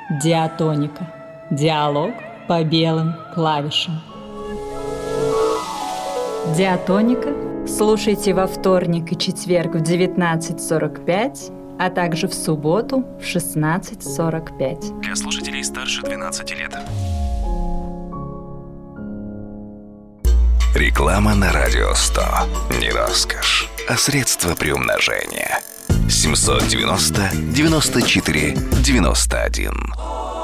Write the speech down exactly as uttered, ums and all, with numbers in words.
Диатоника. Диалог по белым клавишам. Диатоника слушайте во вторник и четверг в девятнадцать сорок пять, а также в субботу в шестнадцать сорок пять. Для слушателей старше двенадцати лет. Реклама на Радио сто. Не роскошь, а средство приумножения. семьсот девяносто девяносто четыре девяносто один.